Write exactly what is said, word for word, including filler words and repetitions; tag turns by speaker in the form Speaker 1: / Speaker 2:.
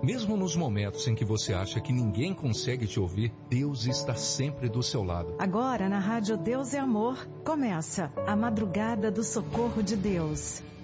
Speaker 1: Mesmo nos momentos em que você acha que ninguém consegue te ouvir, Deus está sempre do seu lado.
Speaker 2: Agora na Rádio Deus é Amor, começa a Madrugada do Socorro de Deus.